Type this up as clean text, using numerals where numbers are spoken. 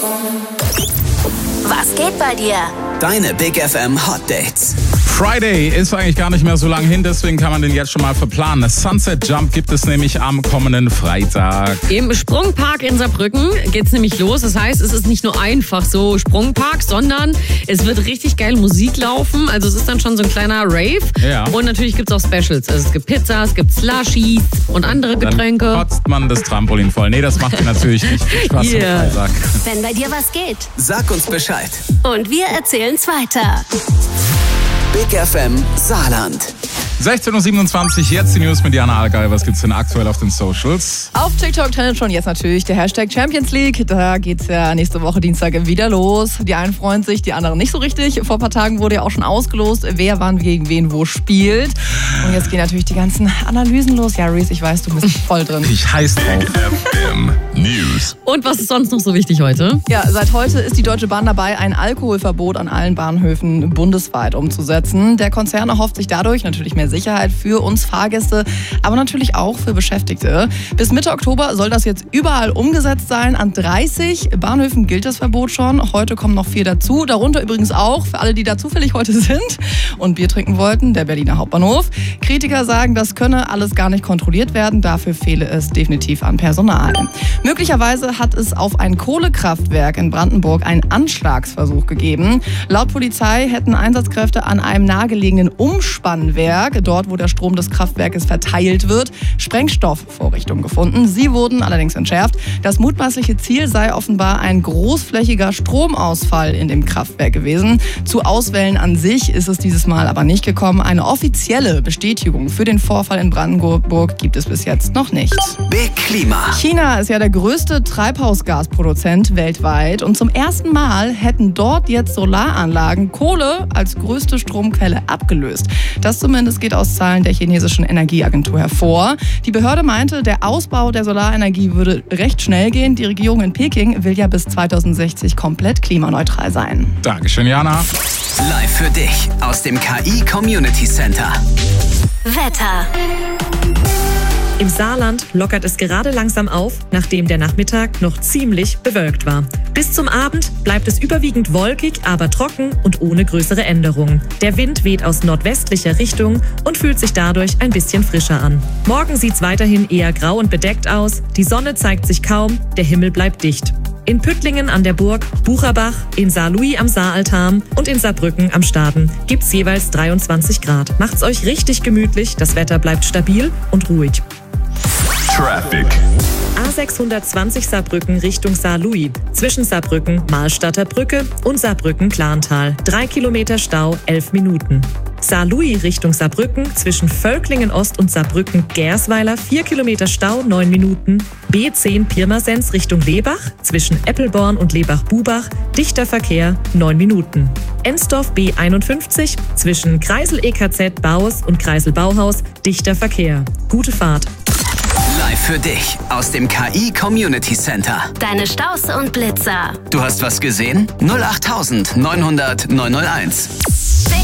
Was geht bei dir? Deine Big FM Hot Dates. Friday ist eigentlich gar nicht mehr so lang hin, deswegen kann man den jetzt schon mal verplanen. Sunset Jump gibt es nämlich am kommenden Freitag. Im Sprungpark in Saarbrücken geht's nämlich los. Das heißt, es ist nicht nur einfach so Sprungpark, sondern es wird richtig geil Musik laufen. Also es ist dann schon so ein kleiner Rave. Ja. Und natürlich gibt's auch Specials. Also es gibt Pizza, es gibt Slushies und andere Getränke. Dann kotzt man das Trampolin voll. Nee, das macht ihr natürlich nicht viel Spaß am Freitag. Wenn bei dir was geht. Sag uns Bescheid. Und wir erzählen's weiter. Big FM Saarland. 16.27 Uhr, jetzt die News mit Jana Allgäu. Was gibt's denn aktuell auf den Socials? Auf TikTok trendet schon jetzt natürlich der Hashtag Champions League. Da geht's ja nächste Woche Dienstag wieder los. Die einen freuen sich, die anderen nicht so richtig. Vor ein paar Tagen wurde ja auch schon ausgelost, wer wann gegen wen wo spielt. Und jetzt gehen natürlich die ganzen Analysen los. Ja, Reese, ich weiß, du bist voll drin. Ich heiß drauf. FM News. Und was ist sonst noch so wichtig heute? Ja, seit heute ist die Deutsche Bahn dabei, ein Alkoholverbot an allen Bahnhöfen bundesweit umzusetzen. Der Konzern erhofft sich dadurch natürlich mehr Sicherheit für uns Fahrgäste, aber natürlich auch für Beschäftigte. Bis Mitte Oktober soll das jetzt überall umgesetzt sein. An 30 Bahnhöfen gilt das Verbot schon. Heute kommen noch 4 dazu. Darunter übrigens auch, für alle, die da zufällig heute sind und Bier trinken wollten, der Berliner Hauptbahnhof. Kritiker sagen, das könne alles gar nicht kontrolliert werden. Dafür fehle es definitiv an Personal. Möglicherweise hat es auf ein Kohlekraftwerk in Brandenburg einen Anschlagsversuch gegeben. Laut Polizei hätten Einsatzkräfte an einem nahegelegenen Umspannwerk, dort wo der Strom des Kraftwerkes verteilt wird, Sprengstoffvorrichtungen gefunden. Sie wurden allerdings entschärft. Das mutmaßliche Ziel sei offenbar ein großflächiger Stromausfall in dem Kraftwerk gewesen. Zu Auswählen an sich ist es dieses Mal aber nicht gekommen. Eine offizielle Bestätigung für den Vorfall in Brandenburg gibt es bis jetzt noch nicht. Big Klima. China ist ja der größte Treibhausgasproduzent weltweit und zum ersten Mal hätten dort jetzt Solaranlagen Kohle als größte Stromquelle abgelöst. Das zumindest geht aus Zahlen der chinesischen Energieagentur hervor. Die Behörde meinte, der Ausbau der Solarenergie würde recht schnell gehen. Die Regierung in Peking will ja bis 2060 komplett klimaneutral sein. Dankeschön, Jana. Live für dich aus dem KI Community Center. Wetter. Im Saarland lockert es gerade langsam auf, nachdem der Nachmittag noch ziemlich bewölkt war. Bis zum Abend bleibt es überwiegend wolkig, aber trocken und ohne größere Änderungen. Der Wind weht aus nordwestlicher Richtung und fühlt sich dadurch ein bisschen frischer an. Morgen sieht's weiterhin eher grau und bedeckt aus, die Sonne zeigt sich kaum, der Himmel bleibt dicht. In Püttlingen an der Burg, Bucherbach, in Saarlouis am Saaraltarm und in Saarbrücken am Staden gibt's jeweils 23 Grad. Macht's euch richtig gemütlich, das Wetter bleibt stabil und ruhig. Traffic. A620 Saarbrücken Richtung Saarlouis. Zwischen Saarbrücken, Mahlstadter Brücke und Saarbrücken-Clarntal. 3 Kilometer Stau, 11 Minuten. Saarlouis Richtung Saarbrücken zwischen Völklingen-Ost und Saarbrücken-Gersweiler 4 Kilometer Stau, 9 Minuten. B10 Pirmasens Richtung Lebach zwischen Eppelborn und Lebach-Bubach dichter Verkehr, 9 Minuten. Ensdorf B51 zwischen Kreisel EKZ Baus und Kreisel Bauhaus dichter Verkehr. Gute Fahrt. Live für dich aus dem KI Community Center. Deine Staus und Blitzer. Du hast was gesehen? 08900 901.